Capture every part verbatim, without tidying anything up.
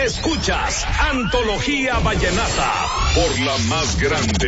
Escuchas Antología Vallenata por la más grande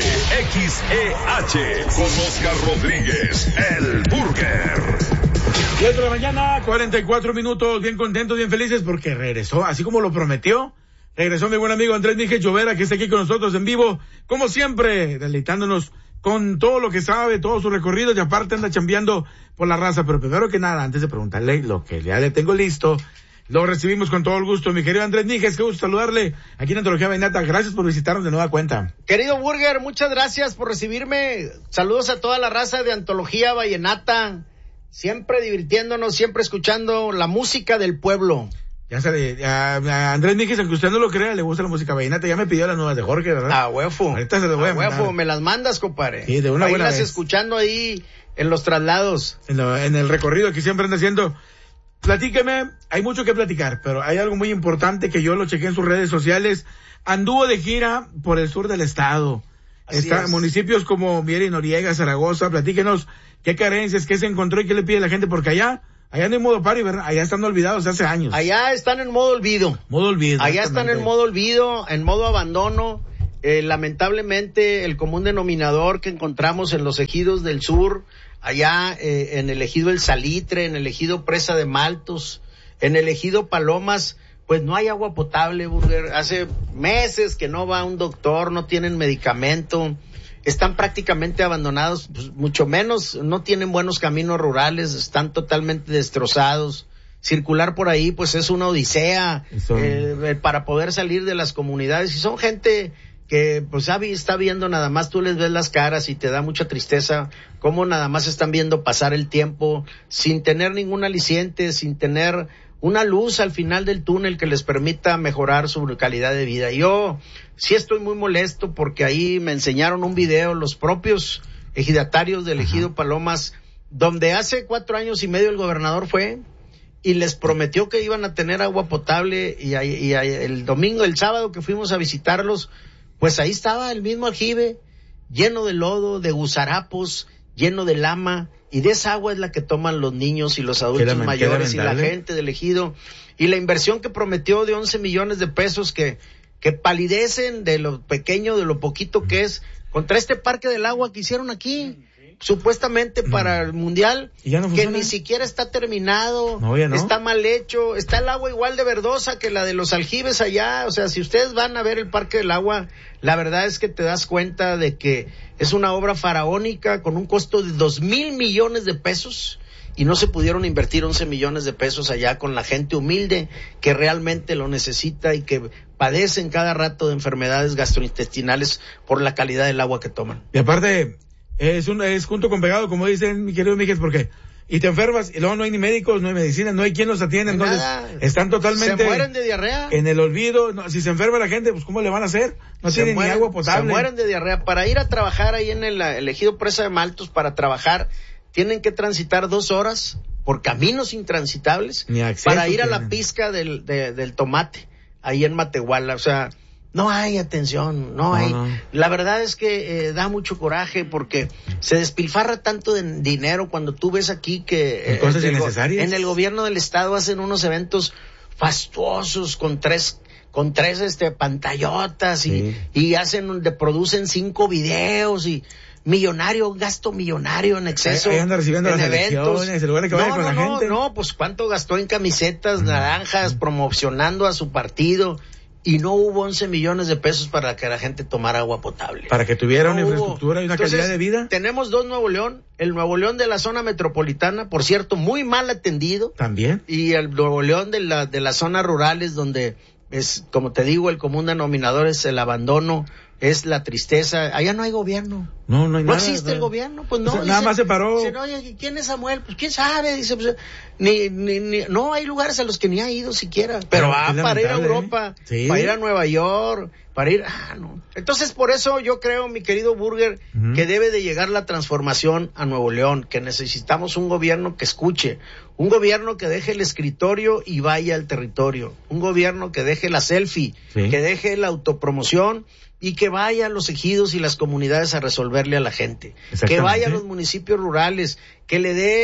X E H con Oscar Rodríguez, el Burger. diez de la mañana, cuarenta y cuatro minutos, bien contentos, bien felices porque regresó, así como lo prometió. Regresó mi buen amigo Andrés Níquez Llovera, que está aquí con nosotros en vivo, como siempre, deleitándonos con todo lo que sabe, todo su recorrido, y aparte anda chambeando por la raza. Pero primero que nada, antes de preguntarle lo que ya le tengo listo, lo recibimos con todo el gusto. Mi querido Andrés Níquez, qué gusto saludarle aquí en Antología Vallenata. Gracias por visitarnos de nueva cuenta. Querido Burger, muchas gracias por recibirme. Saludos a toda la raza de Antología Vallenata. Siempre divirtiéndonos, siempre escuchando la música del pueblo. Ya se a, a Andrés Níquez, aunque usted no lo crea, le gusta la música vallenata. Ya me pidió las nuevas de Jorge, ¿verdad? Ah, huefo. Ahorita se las voy a, a huefo, mandar. Me las mandas, compadre. Sí, de una ahí buena las vez. Escuchando ahí en los traslados. En, lo, en el recorrido que siempre anda haciendo. Platíqueme, hay mucho que platicar, pero hay algo muy importante que yo lo chequé en sus redes sociales. Anduvo de gira por el sur del estado. Así Está es. Municipios como Mier y Noriega, Zaragoza. Platíquenos qué carencias, qué se encontró y qué le pide la gente, porque allá... Allá no hay modo party, ¿verdad? Allá están olvidados hace años. Allá están en modo olvido. Modo olvido. Allá están en modo olvido, en modo abandono. Eh, lamentablemente, el común denominador que encontramos en los ejidos del sur, allá eh, en el ejido El Salitre, en el ejido Presa de Maltos, en el ejido Palomas, pues no hay agua potable, Burger. Hace meses que no va un doctor, no tienen medicamento. Están prácticamente abandonados, pues, mucho menos, no tienen buenos caminos rurales, están totalmente destrozados. Circular por ahí, pues es una odisea eh, para poder salir de las comunidades. Y son gente que, pues, está viendo nada más, tú les ves las caras y te da mucha tristeza, cómo nada más están viendo pasar el tiempo sin tener ningún aliciente, sin tener una luz al final del túnel que les permita mejorar su calidad de vida. Yo sí estoy muy molesto porque ahí me enseñaron un video los propios ejidatarios del ejido Palomas, donde hace cuatro años y medio el gobernador fue y les prometió que iban a tener agua potable, y, y, y el domingo, el sábado que fuimos a visitarlos, pues ahí estaba el mismo aljibe, lleno de lodo, de gusarapos, lleno de lama, y de esa agua es la que toman los niños y los adultos lament- mayores y la gente del ejido. Y la inversión que prometió de once millones de pesos que, que palidecen de lo pequeño, de lo poquito que es, contra este parque del agua que hicieron aquí, supuestamente para el mundial, ¿Y ya no que funciona? ni siquiera está terminado, No, ya no. está mal hecho, está el agua igual de verdosa que la de los aljibes allá. O sea, si ustedes van a ver el parque del agua, la verdad es que te das cuenta de que es una obra faraónica con un costo de dos mil millones de pesos, y no se pudieron invertir once millones de pesos allá con la gente humilde que realmente lo necesita y que padecen cada rato de enfermedades gastrointestinales por la calidad del agua que toman. Y aparte, es un, es junto con pegado, como dicen mi querido Míguez, porque y te enfermas y luego no hay ni médicos, no hay medicina, no hay quien los atienda, entonces Nada. están totalmente Se mueren de diarrea. en el olvido. No, si se enferma la gente, pues ¿cómo le van a hacer? No Se tienen mueren, ni agua potable. Se mueren de diarrea. Para ir a trabajar ahí en el, el ejido Presa de Maltos, para trabajar, tienen que transitar dos horas por caminos intransitables Ni acceso para ir a tienen. la pizca del, de, del tomate, ahí en Matehuala. O sea, no hay atención, no, No, hay. no. La verdad es que eh, da mucho coraje porque se despilfarra tanto de dinero cuando tú ves aquí que En cosas el go- innecesarias. en el gobierno del estado hacen unos eventos fastuosos con tres con tres este pantallotas y, Sí. y hacen, de, producen cinco videos y millonario, gasto millonario en exceso. Ahí anda recibiendo en las eventos. elecciones, en lugar de que vaya no, con no, la no, gente. no, pues cuánto gastó en camisetas naranjas, promocionando a su partido, y no hubo once millones de pesos para que la gente tomara agua potable. Para que tuviera No una hubo. infraestructura y una Entonces, calidad de vida. Tenemos dos Nuevo León, el Nuevo León de la zona metropolitana, por cierto, muy mal atendido, También. y el Nuevo León de la de las zonas rurales, donde es, como te digo, el común denominador es el abandono, es la tristeza. Allá no hay gobierno. No, no hay No nada. existe no. el gobierno, pues no. O sea, nada dice- más se paró. dice, no, oye, ¿quién es Samuel? Pues quién sabe, dice, pues, ni, ni, ni, no hay lugares a los que ni ha ido siquiera. Pero No, va qué para ir a lamentable, Europa, ¿eh? Sí. para ir a Nueva York, para ir, ah, no. Entonces, por eso yo creo, mi querido Burger, Ujú. que debe de llegar la transformación a Nuevo León, que necesitamos un gobierno que escuche, un gobierno que deje el escritorio y vaya al territorio, un gobierno que deje la selfie, Sí. que deje la autopromoción y que vaya a los ejidos y las comunidades a resolverle a la gente, que Exactamente. vaya a los municipios rurales, que le dé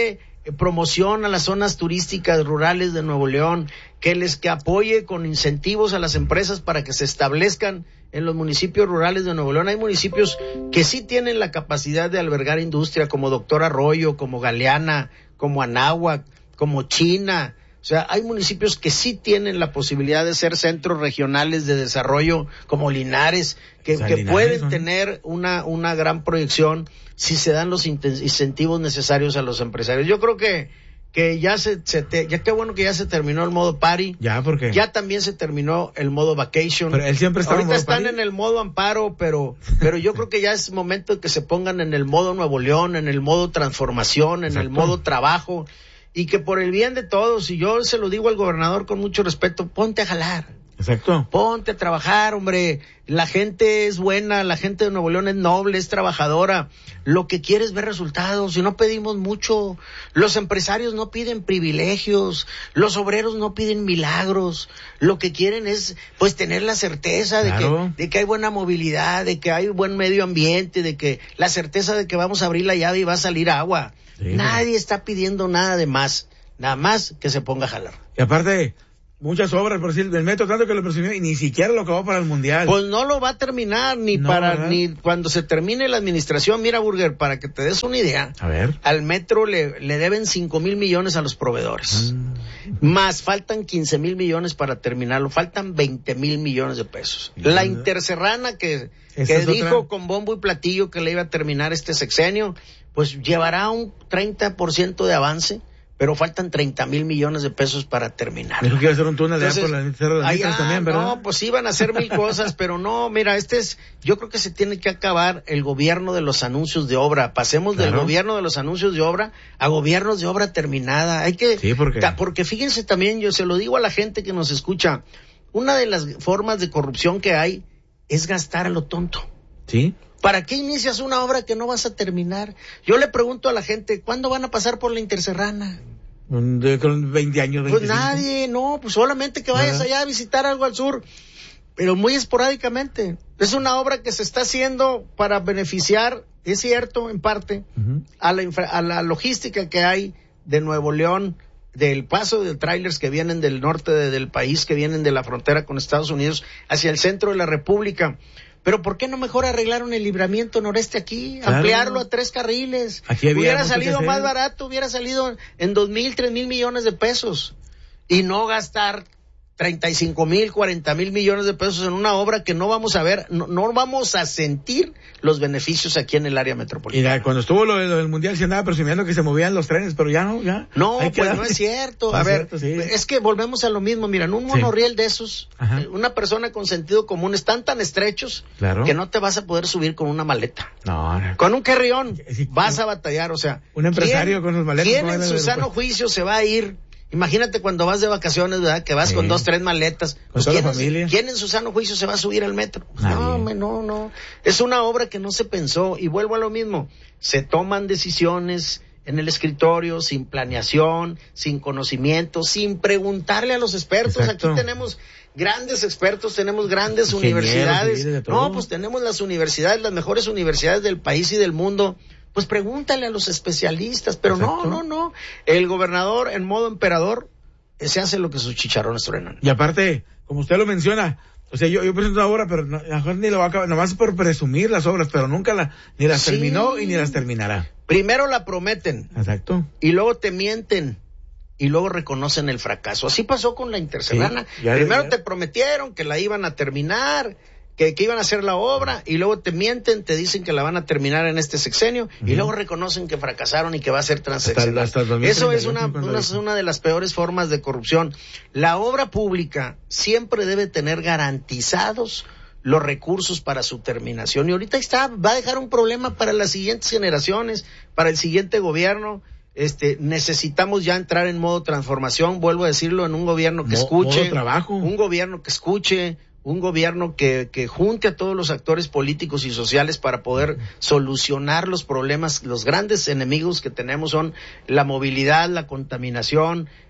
promoción a las zonas turísticas rurales de Nuevo León, que les que apoye con incentivos a las empresas para que se establezcan en los municipios rurales de Nuevo León. Hay municipios que sí tienen la capacidad de albergar industria, como Doctor Arroyo, como Galeana, como Anáhuac, como China. O sea, hay municipios que sí tienen la posibilidad de ser centros regionales de desarrollo, como Linares, que, o sea, que Linares, pueden ¿no? tener una, una gran proyección si se dan los incentivos necesarios a los empresarios. Yo creo que, que ya se, se te, ya qué bueno que ya se terminó el modo party. Ya, ¿por qué? Ya también se terminó el modo vacation. Pero él siempre está Ahorita en modo están party. En el modo amparo, pero, pero yo creo que ya es momento de que se pongan en el modo Nuevo León, en el modo transformación, en Exacto. el modo trabajo, y que por el bien de todos, y yo se lo digo al gobernador con mucho respeto, ponte a jalar. Exacto. Ponte a trabajar, hombre. La gente es buena, la gente de Nuevo León es noble, es trabajadora. Lo que quiere es ver resultados y no pedimos mucho. Los empresarios no piden privilegios, los obreros no piden milagros. Lo que quieren es, pues, tener la certeza de claro. que, de que hay buena movilidad, de que hay buen medio ambiente, de que la certeza de que vamos a abrir la llave y va a salir agua. Sí, Nadie no. está pidiendo nada de más, nada más que se ponga a jalar. Y aparte, muchas obras, por decir, el metro tanto que lo presumió y ni siquiera lo acabó para el mundial. Pues no lo va a terminar ni no, para ¿verdad? Ni cuando se termine la administración. Mira, Burger, para que te des una idea. A ver. Al metro le, le deben cinco mil millones a los proveedores. Mm. Más faltan quince mil millones para terminarlo. Faltan veinte mil millones de pesos. ¿Y la Interserrana que, que es dijo otra? Con bombo y platillo que le iba a terminar este sexenio, pues llevará un treinta por ciento de avance. Pero faltan treinta mil millones de pesos para terminar. Dijo que iba a hacer un túnel de por la Cerro de Nitras también, ¿verdad? No, pues iban a hacer mil cosas, pero no, mira, este es, yo creo que se tiene que acabar el gobierno de los anuncios de obra. Pasemos claro. del gobierno de los anuncios de obra a gobiernos de obra terminada. Hay que, sí, ¿por qué? Porque fíjense también, yo se lo digo a la gente que nos escucha, una de las formas de corrupción que hay es gastar a lo tonto. Sí. ¿Para qué inicias una obra que no vas a terminar? Yo le pregunto a la gente, ¿cuándo van a pasar por la Interserrana? De, con veinte años, veinticinco. Pues nadie, no, pues solamente que vayas ¿verdad? Allá a visitar algo al sur, pero muy esporádicamente. Es una obra que se está haciendo para beneficiar, es cierto, en parte, uh-huh. a la infra, a la logística que hay de Nuevo León, del paso de trailers que vienen del norte de, del país, que vienen de la frontera con Estados Unidos, hacia el centro de la República. Pero ¿por qué no mejor arreglaron el libramiento noreste aquí? Claro. Ampliarlo a tres carriles. Aquí hubiera salido más barato, hubiera salido en dos mil, tres mil millones de pesos. Y no gastar treinta y cinco mil, cuarenta mil millones de pesos en una obra que no vamos a ver, no, no vamos a sentir los beneficios aquí en el área metropolitana. Mira, cuando estuvo lo, lo del mundial se andaba presumiendo que se movían los trenes, pero ya no, ya. No, pues quedar. No es cierto. A no ver, cierto, sí. Es que volvemos a lo mismo. Mira, en un monorriel sí. de esos, Ajá. una persona con sentido común están tan estrechos claro. que no te vas a poder subir con una maleta. No, no. Con un carrión sí, vas a batallar, o sea. Un empresario ¿quién, con sus maletas. ¿Quién en su sano juicio se va a ir? Imagínate cuando vas de vacaciones, ¿verdad? Que vas sí. con dos, tres maletas. Con pues toda ¿quién, la familia. Es, ¿Quién en su sano juicio se va a subir al metro? Pues no, no, no. Es una obra que no se pensó. Y vuelvo a lo mismo. Se toman decisiones en el escritorio sin planeación, sin conocimiento, sin preguntarle a los expertos. Exacto. Aquí tenemos grandes expertos, tenemos grandes Ingenieros, universidades. No, pues tenemos las universidades, las mejores universidades del país y del mundo. Pues pregúntale a los especialistas, pero Exacto. no, no, no. El gobernador en modo emperador se hace lo que sus chicharrones truenan. Y aparte, como usted lo menciona, o sea, yo, yo presento una obra, pero no, mejor ni lo va a acabar, nomás por presumir las obras, pero nunca la, ni las sí. terminó y ni las terminará. Primero la prometen. Exacto. Y luego te mienten. Y luego reconocen el fracaso. Así pasó con la Interserrana. Sí, ya, Primero ya. te prometieron que la iban a terminar, que, que iban a hacer la obra, y luego te mienten, te dicen que la van a terminar en este sexenio, uh-huh. y luego reconocen que fracasaron y que va a ser transaccional. Hasta, hasta Eso es una, una, es una de las peores formas de corrupción. La obra pública siempre debe tener garantizados los recursos para su terminación. Y ahorita está, va a dejar un problema para las siguientes generaciones, para el siguiente gobierno. Este, necesitamos ya entrar en modo transformación, vuelvo a decirlo, en un gobierno que Mo, escuche, modo trabajo. un gobierno que escuche, un gobierno que, que junte a todos los actores políticos y sociales para poder solucionar los problemas. Los grandes enemigos que tenemos son la movilidad, la contaminación,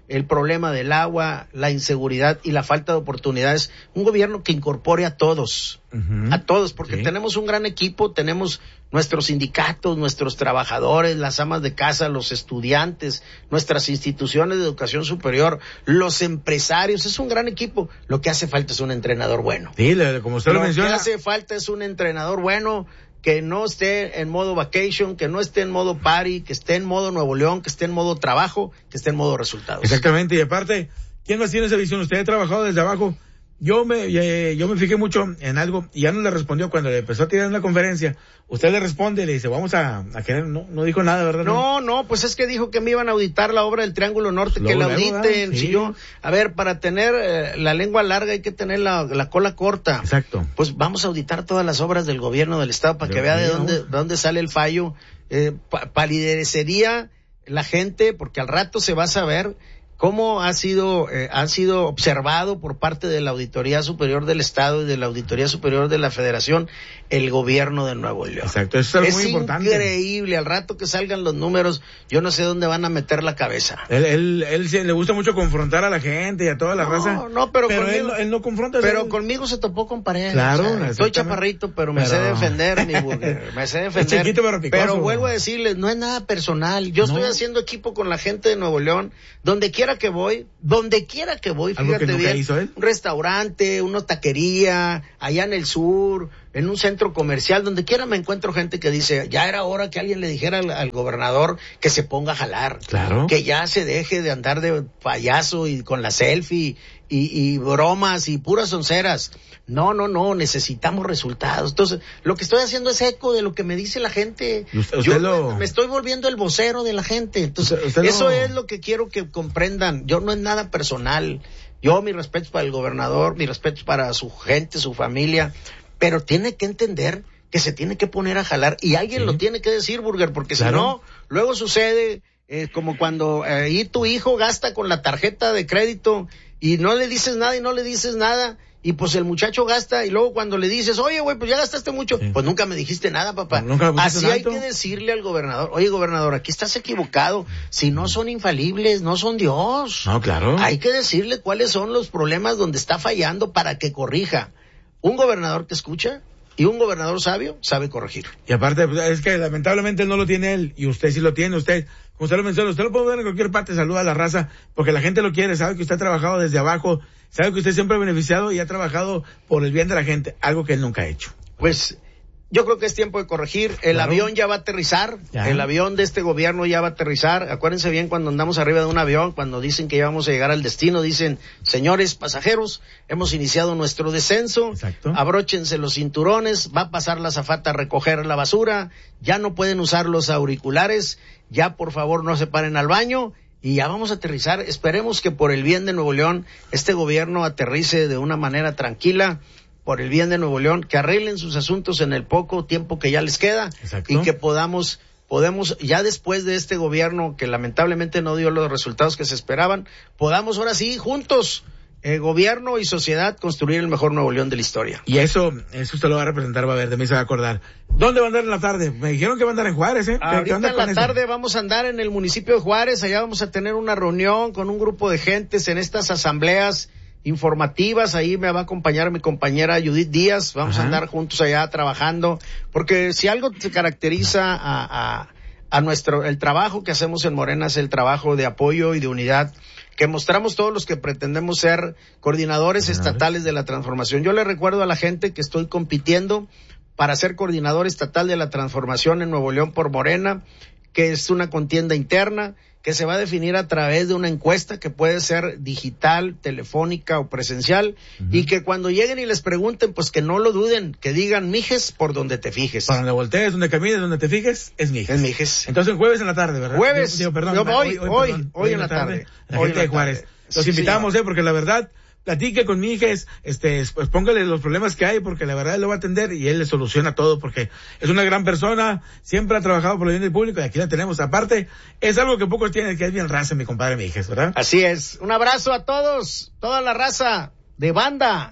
el problema del agua, la inseguridad y la falta de oportunidades. Un gobierno que incorpore a todos, uh-huh. a todos, porque sí. tenemos un gran equipo, tenemos nuestros sindicatos, nuestros trabajadores, las amas de casa, los estudiantes, nuestras instituciones de educación superior, los empresarios, es un gran equipo. Lo que hace falta es un entrenador bueno. Sí, como usted lo, lo menciona. Lo que hace falta es un entrenador bueno, que no esté en modo vacation, que no esté en modo party, que esté en modo Nuevo León, que esté en modo trabajo, que esté en modo resultados. Exactamente, y aparte, ¿quién más tiene esa visión? Usted ha trabajado desde abajo. Yo me, eh, yo me fijé mucho en algo y ya no le respondió cuando le empezó a tirar en la conferencia. Usted le responde y le dice, vamos a, a querer, no, no dijo nada, ¿verdad? No, no, pues es que dijo que me iban a auditar la obra del Triángulo Norte, luego, que la auditen. Sí. Si yo, a ver, para tener eh, la lengua larga hay que tener la, la cola corta. Exacto. Pues vamos a auditar todas las obras del gobierno del estado para Dios que vea mío. de dónde, de dónde sale el fallo. Eh, pa, palidecería la gente porque al rato se va a saber cómo ha sido, eh, ha sido observado por parte de la Auditoría Superior del Estado y de la Auditoría Superior de la Federación el gobierno de Nuevo León. Exacto, eso es, es muy importante. Es increíble, al rato que salgan los números, yo no sé dónde van a meter la cabeza. Él, él, él, él le gusta mucho confrontar a la gente y a toda la no, raza. No, no, pero, pero conmigo, él, él no confronta. Pero él... conmigo se topó con pared. Claro. O sea, estoy chaparrito, pero me pero... sé defender, mi burger, me sé defender. Es chiquito, pero picoso. Pero vuelvo a decirles, no es nada personal. Yo no. estoy haciendo equipo con la gente de Nuevo León, donde quiera que voy, donde quiera que voy, fíjate que bien, hizo él? Un restaurante, una taquería, allá en el sur, en un centro comercial, donde quiera me encuentro gente que dice, ya era hora que alguien le dijera al, al gobernador que se ponga a jalar, claro, que ya se deje de andar de payaso y con la selfie y, y bromas y puras onceras. No, no, no, necesitamos resultados. Entonces, lo que estoy haciendo es eco de lo que me dice la gente. Usted, usted Yo lo... me estoy volviendo el vocero de la gente. Entonces, usted, usted eso lo... es lo que quiero que comprendan. Yo no es nada personal. Yo, mi respeto para el gobernador, mi respeto para su gente, su familia, pero tiene que entender que se tiene que poner a jalar y alguien sí. lo tiene que decir, Burger, porque claro. si no, luego sucede eh, como cuando eh, ahí tu hijo gasta con la tarjeta de crédito y no le dices nada y no le dices nada. Y pues el muchacho gasta y luego cuando le dices, oye, güey, pues ya gastaste mucho, sí. pues nunca me dijiste nada, papá. No, nunca Así hay que decirle al gobernador, oye, gobernador, aquí estás equivocado. Si no son infalibles, no son Dios. No, claro. Hay que decirle cuáles son los problemas donde está fallando para que corrija. Un gobernador que escucha y un gobernador sabio sabe corregir. Y aparte, es que lamentablemente no lo tiene él y usted sí lo tiene, usted... Como usted lo menciona, usted lo puede ver en cualquier parte, saluda a la raza, porque la gente lo quiere, sabe que usted ha trabajado desde abajo, sabe que usted siempre ha beneficiado y ha trabajado por el bien de la gente, algo que él nunca ha hecho. Pues, yo creo que es tiempo de corregir, el claro. avión ya va a aterrizar, ya. el avión de este gobierno ya va a aterrizar, acuérdense bien cuando andamos arriba de un avión, cuando dicen que ya vamos a llegar al destino, dicen, señores pasajeros, hemos iniciado nuestro descenso, Exacto. abróchense los cinturones, va a pasar la azafata a recoger la basura, ya no pueden usar los auriculares, ya por favor no se paren al baño, y ya vamos a aterrizar, esperemos que por el bien de Nuevo León, este gobierno aterrice de una manera tranquila, por el bien de Nuevo León, que arreglen sus asuntos en el poco tiempo que ya les queda. Exacto. Y que podamos, podemos, ya después de este gobierno que lamentablemente no dio los resultados que se esperaban, podamos ahora sí, juntos, eh, gobierno y sociedad, construir el mejor Nuevo León de la historia. Y eso, eso usted lo va a representar, va a ver, de mí se va a acordar. ¿Dónde va a andar en la tarde? Me dijeron que va a andar en Juárez, ¿eh? Ahorita en la tarde eso? Vamos a andar en el municipio de Juárez, allá vamos a tener una reunión con un grupo de gentes en estas asambleas informativas, ahí me va a acompañar mi compañera Judith Díaz, vamos Ajá. a andar juntos allá trabajando, porque si algo se caracteriza a, a, a nuestro, el trabajo que hacemos en Morena es el trabajo de apoyo y de unidad, que mostramos todos los que pretendemos ser coordinadores estatales de la transformación. Yo le recuerdo a la gente que estoy compitiendo para ser coordinador estatal de la transformación en Nuevo León por Morena, que es una contienda interna, que se va a definir a través de una encuesta que puede ser digital, telefónica o presencial, uh-huh. y que cuando lleguen y les pregunten, pues que no lo duden, que digan Mijes por donde te fijes. Para donde voltees, donde camines, donde te fijes, es Mijes. Es Mijes. Entonces jueves en la tarde, ¿verdad? Jueves, digo, perdón, no, hoy, hoy, hoy, perdón, hoy, hoy en la tarde. tarde. La hoy gente de Juárez. Los sí, invitamos, señor. eh, porque la verdad, platique con Mijes, este, pues póngale los problemas que hay, porque la verdad él lo va a atender y él le soluciona todo, porque es una gran persona, siempre ha trabajado por el bien del público y aquí la tenemos. Aparte, es algo que pocos tienen, que es bien raza, mi compadre Mijes, ¿verdad? Así es. Un abrazo a todos, toda la raza de banda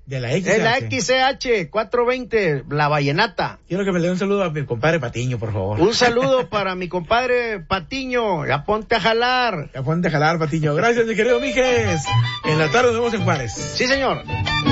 De la X C H. De la X C H cuatrocientos veinte, la vallenata. Quiero que me le dé un saludo a mi compadre Patiño, por favor. Un saludo para mi compadre Patiño. Ya ponte a jalar. Ya ponte a jalar, Patiño. Gracias, mi querido Mijes. En la tarde nos vemos en Juárez. Sí, señor.